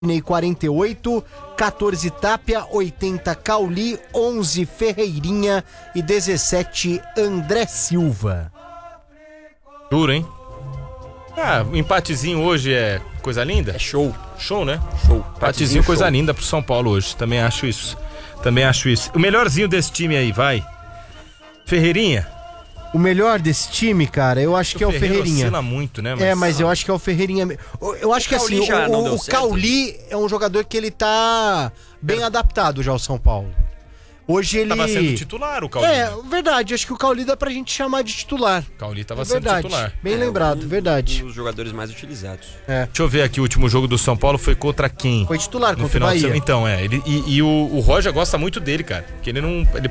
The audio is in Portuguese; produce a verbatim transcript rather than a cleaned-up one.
quarenta e oito, quatorze Tapia, oitenta Cauli, onze Ferreirinha e dezessete André Silva. Duro, hein? Ah, um empatezinho hoje é coisa linda? É show. Show, né? Show. Empatezinho, coisa show. linda pro São Paulo hoje. Também acho isso. Também acho isso. O melhorzinho desse time aí, vai. Ferreirinha. O melhor desse time, cara, eu acho O que é o Ferreira Ferreirinha. oscila muito, né? Mas... É, mas eu acho que é o Ferreirinha. Eu- Eu acho que Cauli assim, já não o, deu o certo? Cauli é um jogador que ele tá bem adaptado já ao São Paulo. Hoje ele... Tava sendo titular o Cauli. É, verdade, acho que o Cauli dá pra gente chamar de titular. O Cauli tava É sendo verdade, titular. bem É, lembrado, um verdade. dos jogadores mais utilizados. É. Deixa eu ver aqui, o último jogo do São Paulo foi contra quem? Foi titular No contra o final de Bahia. semana. Então, é. Ele, e e o, o Roger gosta muito dele, cara. Porque ele não. Ele